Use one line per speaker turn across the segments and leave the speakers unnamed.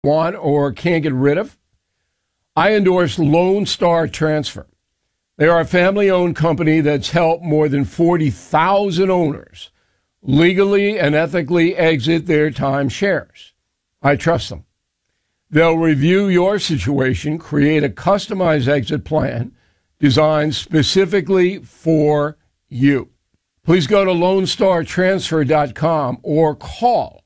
want or can't get rid of? I endorse Lone Star Transfer. They are a family-owned company that's helped more than 40,000 owners legally and ethically exit their timeshares. I trust them. They'll review your situation, create a customized exit plan designed specifically for you. Please go to LoneStarTransfer.com or call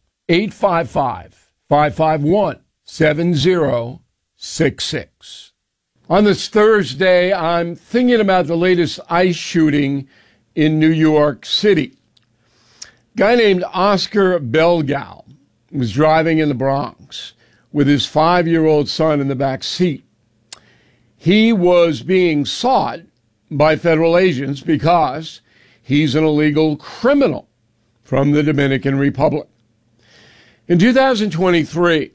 855-551-7066. On this Thursday, I'm thinking about the latest ICE shooting in New York City. A guy named Oscar Belgal was driving in the Bronx with his 5-year-old son in the back seat. He was being sought by federal agents because he's an illegal criminal from the Dominican Republic. In 2023,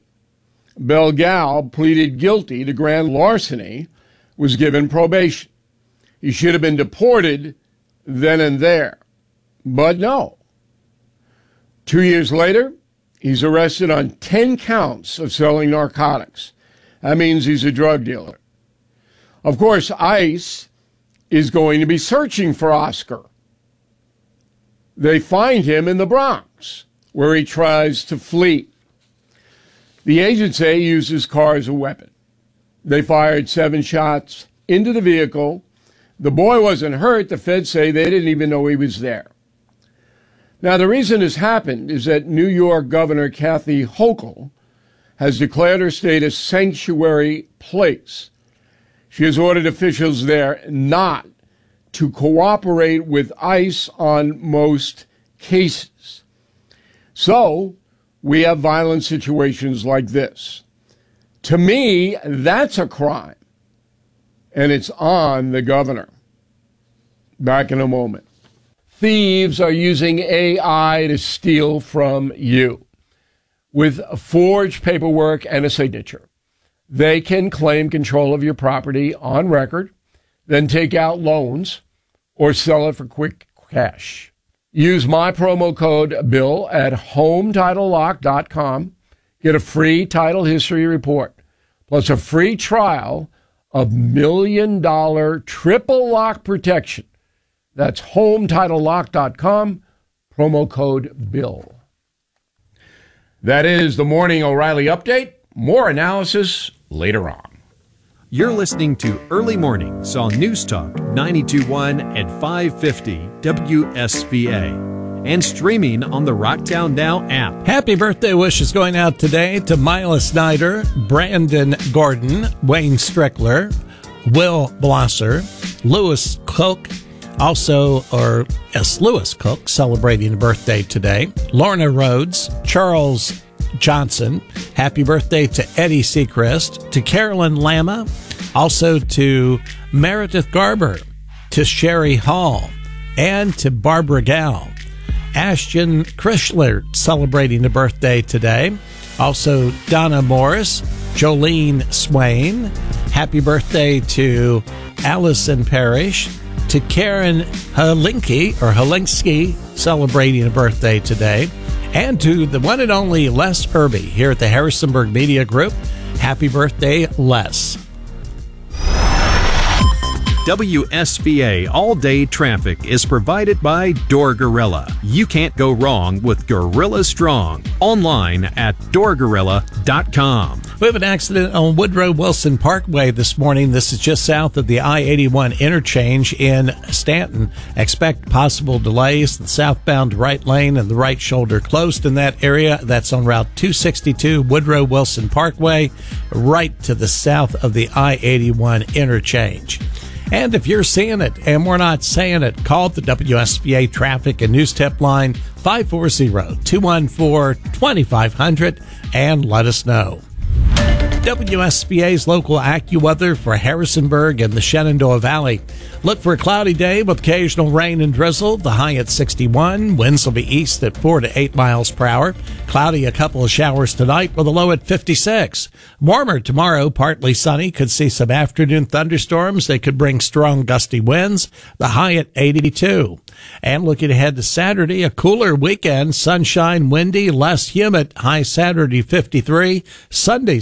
Belgal pleaded guilty to grand larceny, was given probation. He should have been deported then and there. But no. 2 years later, he's arrested on 10 counts of selling narcotics. That means he's a drug dealer. Of course, ICE is going to be searching for Oscar. They find him in the Bronx, where he tries to flee. The agents say he used his car as a weapon. They fired 7 shots into the vehicle. The boy wasn't hurt. The feds say they didn't even know he was there. Now, the reason this happened is that New York Governor Kathy Hochul has declared her state a sanctuary place. She has ordered officials there not to cooperate with ICE on most cases. So, we have violent situations like this. To me, that's a crime, and it's on the governor. Back in a moment. Thieves are using AI to steal from you. With forged paperwork and a signature, they can claim control of your property on record, then take out loans or sell it for quick cash. Use my promo code BILL at HomeTitleLock.com. Get a free title history report, plus a free trial of $1 million triple lock protection. That's HomeTitleLock.com, promo code BILL. That is the Morning O'Reilly Update. More analysis later on.
You're listening to Early Mornings on News Talk 92.1 and 550 WSVA and streaming on the Rocktown Now app.
Happy birthday wishes going out today to Mila Snyder, Brandon Gordon, Wayne Strickler, Will Blosser, Lewis Cook, Lewis Cook celebrating a birthday today, Lorna Rhodes, Charles Johnson. Happy birthday to Eddie Seacrest, to Carolyn Lama, also to Meredith Garber, to Sherry Hall, and to Barbara Gow. Ashton Chrysler celebrating a birthday today. Also Donna Morris, Jolene Swain. Happy birthday to Allison Parrish, to Karen Holinsky celebrating a birthday today. And to the one and only Les Irby here at the Harrisonburg Media Group. Happy birthday, Les.
WSVA all-day traffic is provided by Door Gorilla. You can't go wrong with Gorilla Strong. Online at doorgorilla.com.
We have an accident on Woodrow Wilson Parkway this morning. This is just south of the I-81 interchange in Stanton. Expect possible delays. The southbound right lane and the right shoulder closed in that area. That's on Route 262, Woodrow Wilson Parkway, right to the south of the I-81 interchange. And if you're seeing it and we're not saying it, call the WSVA Traffic and News Tip line 540-214-2500 and let us know. WSBA's local AccuWeather for Harrisonburg and the Shenandoah Valley. Look for a cloudy day with occasional rain and drizzle. The high at 61. Winds will be east at 4 to 8 miles per hour. Cloudy, a couple of showers tonight with a low at 56. Warmer tomorrow, partly sunny. Could see some afternoon thunderstorms. They could bring strong gusty winds. The high at 82. And looking ahead to Saturday, a cooler weekend. Sunshine, windy, less humid. High Saturday 53. Sunday